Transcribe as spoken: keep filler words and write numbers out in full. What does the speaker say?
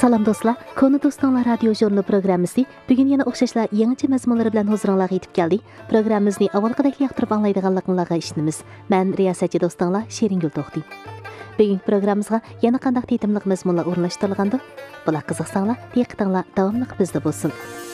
Salam dostlar, Konu Dostlar radio jurnali programmasi bugun yana o'xshashlar yangicha mazmunlar bilan huzuringizga yetib keldi. Programmamizni avvalgidek yoqtirib anglaydiganligingizga ishonamiz. Men riyosatchi do'stlar Sheringul To'xti. Bugungi programmamizga yana qanday tetimliq mazmunlar o'rnashtirilgandi? Bular qiziqsanglar, diqqatinglar davomli bizda bo'lsin.